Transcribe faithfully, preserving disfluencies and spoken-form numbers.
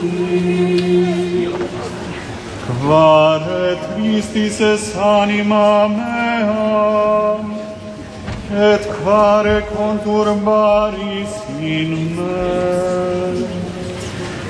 Quare tristis es anima mea, et quare conturbaris in me.